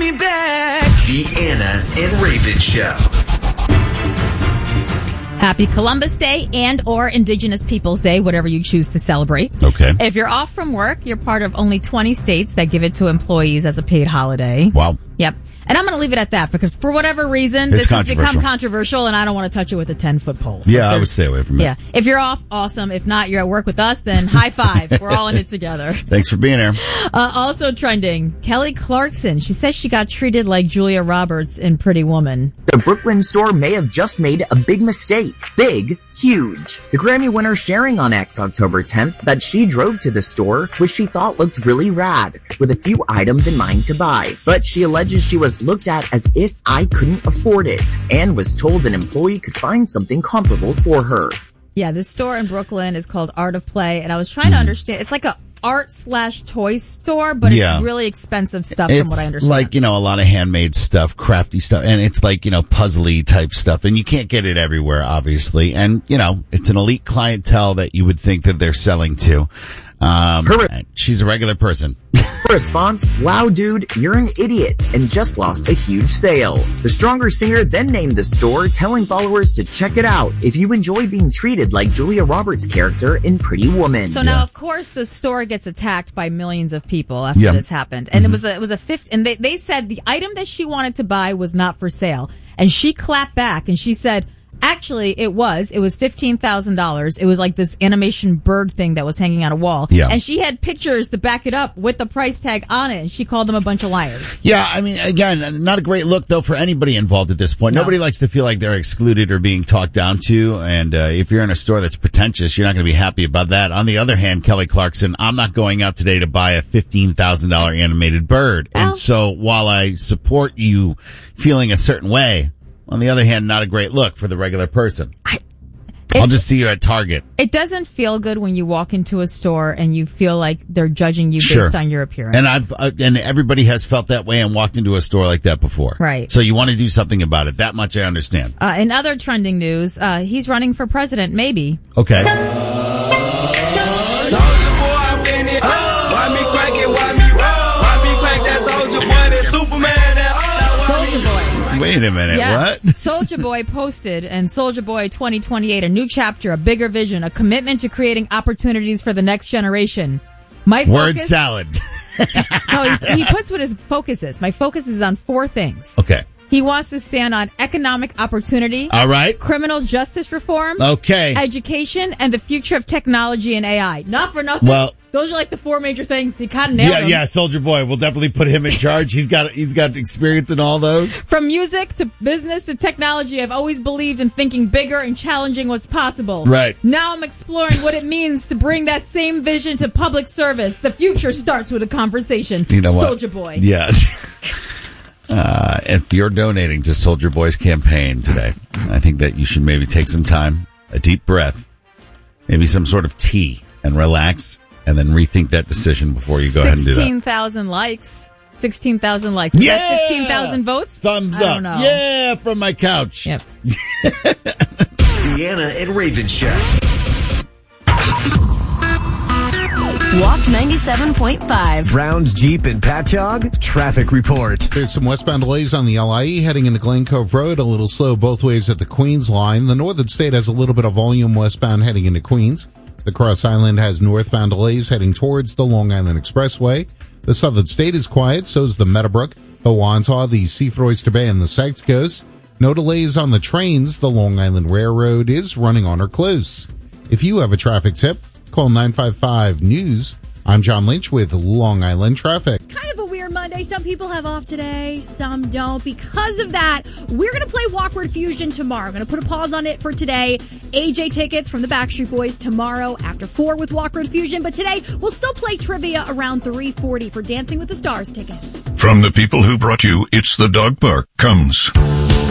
me back. The Anna and Raven Show. Happy Columbus Day and or Indigenous Peoples Day, whatever you choose to celebrate. Okay. If you're off from work, you're part of only 20 states that give it to employees as a paid holiday. Wow. Yep. And I'm going to leave it at that because for whatever reason, this has become controversial and I don't want to touch it with a 10-foot pole. So yeah, I would stay away from it. Yeah. If you're off, awesome. If not, you're at work with us, then high five. We're all in it together. Thanks for being here. Also trending, Kelly Clarkson. She says she got treated like Julia Roberts in Pretty Woman. The Brooklyn store may have just made a big mistake. Big, huge. The Grammy winner sharing on X October 10th that she drove to the store, which she thought looked really rad, with a few items in mind to buy. But she alleges she was looked at as if I couldn't afford it, and was told an employee could find something comparable for her. Yeah, this store in Brooklyn is called Art of Play, and I was trying to understand. It's like a art/toy store, but it's really expensive stuff from what I understand. It's like, a lot of handmade stuff, crafty stuff, and it's like, puzzly type stuff, and you can't get it everywhere, obviously. And, it's an elite clientele that you would think that they're selling to. She's a regular person. Her response, wow dude, you're an idiot, and just lost a huge sale. The Stronger singer then named the store, telling followers to check it out if you enjoy being treated like Julia Roberts' character in Pretty Woman. So now, of course, the store gets attacked by millions of people after this happened. And it was a fifth, and they said the item that she wanted to buy was not for sale. And she clapped back and she said, actually, it was $15,000. It was like this animation bird thing that was hanging on a wall. Yeah. And she had pictures to back it up with the price tag on it, and she called them a bunch of liars. Yeah, I mean, again, not a great look, though, for anybody involved at this point. No. Nobody likes to feel like they're excluded or being talked down to, and if you're in a store that's pretentious, you're not going to be happy about that. On the other hand, Kelly Clarkson, I'm not going out today to buy a $15,000 animated bird. And so while I support you feeling a certain way, on the other hand, not a great look for the regular person. I'll just see you at Target. It doesn't feel good when you walk into a store and you feel like they're judging you based on your appearance. And and everybody has felt that way and walked into a store like that before. Right. So you want to do something about it. That much I understand. In other trending news, he's running for president, maybe. Okay. Soulja Boy, I'm in it. Why me crack it? Why me roll? Why me crack that Soulja Boy? That Superman? Soulja Boy. Wait a minute, what? Soulja Boy posted, and Soulja Boy 2028, a new chapter, a bigger vision, a commitment to creating opportunities for the next generation. Word salad. No, he puts what his focus is. My focus is on 4 things. Okay. He wants to stand on economic opportunity. All right. Criminal justice reform. Okay. Education and the future of technology and AI. Not for nothing. Well, those are like the 4 major things. He kind of nailed them. Yeah, Soulja Boy. We'll definitely put him in charge. He's got experience in all those. From music to business to technology, I've always believed in thinking bigger and challenging what's possible. Right. Now I'm exploring what it means to bring that same vision to public service. The future starts with a conversation. You know what? Soulja Boy. Yeah. If you're donating to Soulja Boy's campaign today, I think that you should maybe take some time, a deep breath, maybe some sort of tea, and relax, and then rethink that decision before you go ahead and do that. 16,000 likes. 16,000 likes. Yeah! Is that 16,000 votes? Thumbs I up. don't know. Yeah, from my couch. Yep. The Anna and Raven Show. Walk 97.5. Browns Jeep and Patchogue traffic report. There's some westbound delays on the LIE heading into Glen Cove Road, a little slow both ways at the Queens line. The Northern State has a little bit of volume westbound heading into Queens. The Cross Island has northbound delays heading towards the Long Island Expressway. The Southern State is quiet, so is the Meadowbrook, the Wantaw, the Seaford Oyster Bay, and the Sykes Coast. No delays on the trains. The Long Island Railroad is running on or close. If you have a traffic tip, call 955 News. I'm John Lynch with Long Island Traffic. Kind of a weird Monday. Some people have off today, some don't. Because of that, we're going to play Walkward Fusion tomorrow. I'm going to put a pause on it for today. AJ tickets from the Backstreet Boys tomorrow after 4 with Walkward Fusion. But today, we'll still play trivia around 3:40 for Dancing with the Stars tickets. From the people who brought you It's the Dog Park comes